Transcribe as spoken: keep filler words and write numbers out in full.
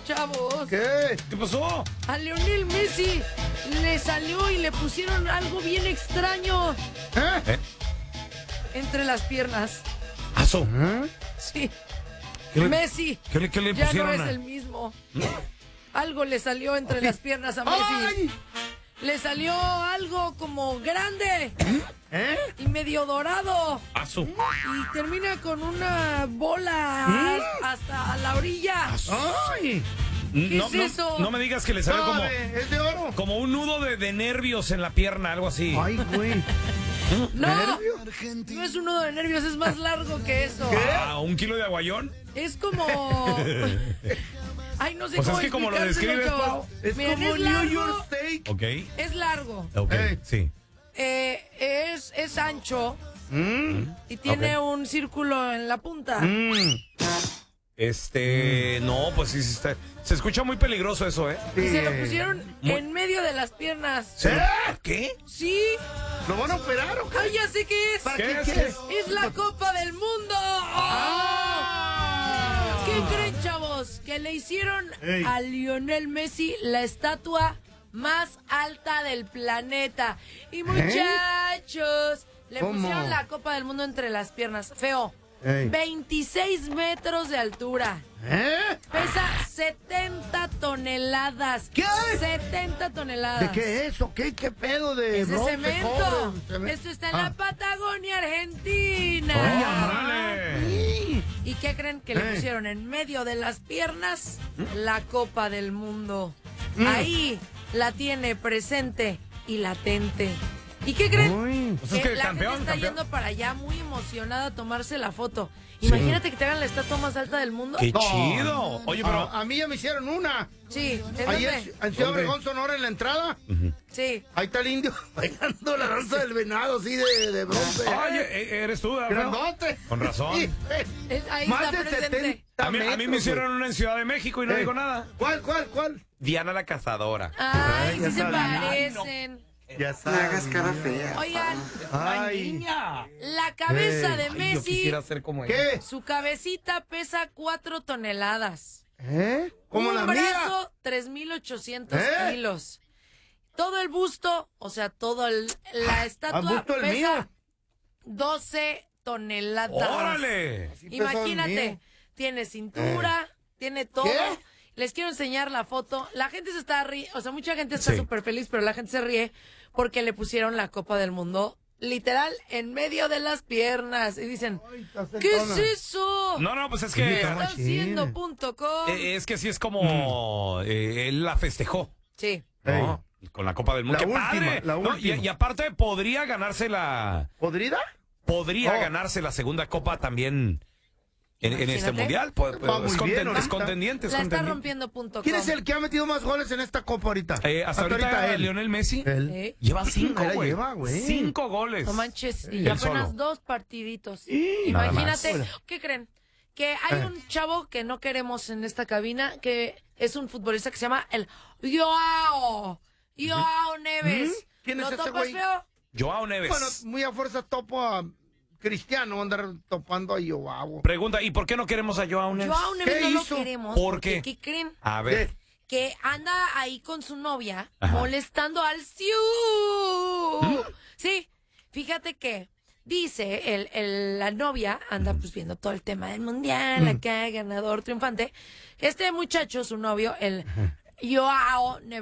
chavos? ¿Qué? ¿Qué pasó? A Lionel Messi le salió y le pusieron algo bien extraño. ¿Eh? ¿Eh? Entre las piernas. ¿Aso? ¿Eh? Sí. ¿Qué le, Messi ¿qué le, qué le ya pusieron? no es a... el mismo. Algo le salió entre las piernas a Messi. ¡Ay! Le salió algo como grande. ¿Eh? Y medio dorado. ¡Aso! Y termina con una bola ¿Eh? hasta la orilla. ¡Ay! ¿Qué no, es no, eso? No me digas que le salió como... Es de oro. Como un nudo de, de nervios en la pierna, algo así. Ay, güey. No, no es un nudo de nervios, es más largo que eso. ¿Qué? Ah, ¿un kilo de aguayón? Es como... Ay, no sé pues cómo es que como lo describes, Pau. Es Miren, como es largo, New York Steak. Ok. Es largo. Ok, hey. sí. Eh, es, es ancho. Mm. Y tiene okay. un círculo en la punta. Mm. Este, mm. no, pues sí, está, se escucha muy peligroso eso, ¿eh? Y se lo pusieron muy... en medio de las piernas. ¿Sí? ¿Qué? Sí. ¿Lo van a operar o qué? Ay, ya sé qué es. ¿Para ¿Qué, qué, qué es? Es la Copa del Mundo. ¡Ah! ¿Qué creen, chavos? Que le hicieron Ey. a Lionel Messi la estatua más alta del planeta. Y muchachos, ¿Eh? le ¿Cómo? pusieron la Copa del Mundo entre las piernas. Feo. Ey. veintiséis metros de altura. ¿Eh? Pesa setenta toneladas. ¿Qué? setenta toneladas. ¿De qué es eso? ¿Qué, qué pedo de es de bronce, cemento? cobre, cemento? Esto está en ah. la Patagonia Argentina. ¡Ay, amale! ¿Y qué creen? Que le pusieron en medio de las piernas la Copa del Mundo. Mm. Ahí la tiene presente y latente. ¿Y qué creen? Uy, pues es que la campeón, gente está campeón. yendo para allá muy emocionada a tomarse la foto. Imagínate sí. que te hagan la estatua más alta del mundo. ¡Qué no. chido! Oye, pero... A, a mí ya me hicieron una. Sí. ¿En Ahí dónde? es, en Ciudad Obregón, Sonora, en la entrada. Uh-huh. Sí. Ahí está el indio bailando la danza del venado, así de, de bronce. Oye, eres tú, Grandote. Con razón. Sí. Es, ahí Más está de presente. setenta a, mí, a mí me hicieron una en Ciudad de México y no eh. digo nada. ¿Cuál, cuál, cuál? Diana la Cazadora. Ay, Ay sí se parecen. No. Ya sabes. No hagas cara fea. Oigan, ay, niña. La cabeza eh. de Messi. Ay, yo quisiera ser como ¿Qué? ella. Su cabecita pesa cuatro toneladas. ¿Eh? ¿Como Un la brazo, mía? tres mil ochocientos ¿Eh? kilos. Todo el busto, o sea, todo el, la estatua busto el pesa mío. doce toneladas. ¡Órale! Imagínate, tiene cintura, eh. tiene todo. ¿Qué? Les quiero enseñar la foto. La gente se está riendo, o sea, mucha gente está súper sí. feliz, pero la gente se ríe porque le pusieron la Copa del Mundo literal en medio de las piernas y dicen, ay, ¿qué es eso? No, no, pues es que... ¿Qué está haciendo punto com? Eh, es que sí es como... Mm. Eh, él la festejó. Sí. ¿No? Con la Copa del Mundo. La ¡Qué última, padre! la No, última. y, y aparte podría ganarse la... ¿Podrida? Podría oh. ganarse la segunda Copa también... En, en este mundial, pues, es, bien, conten, es contendiente. Es la contendiente. está rompiendo punto com. ¿Quién es el que ha metido más goles en esta Copa ahorita? Eh, hasta, hasta ahorita, ahorita él. Lionel Messi. Él. ¿Eh? Lleva cinco, güey. Lleva, cinco goles. No manches, y él apenas solo. dos partiditos. Sí, imagínate, ¿qué creen? Que hay eh. un chavo que no queremos en esta cabina, que es un futbolista que se llama el Joao. Joao Neves. ¿Mm? ¿Quién ¿Lo es ese topas, güey? feo? Joao Neves. Bueno, muy a fuerza topo a Cristiano, andar topando a Joao. Pregunta, ¿y por qué no queremos a Joao Neves? Joao Neves no hizo? lo queremos. ¿Por porque, qué? ¿Qué creen? A ver. ¿Qué? Que anda ahí con su novia, Ajá. molestando al Siu. ¿Mm? Sí, fíjate que dice, el, el, la novia anda pues viendo todo el tema del mundial, acá, ganador, triunfante. Este muchacho, su novio, el Joao Neves,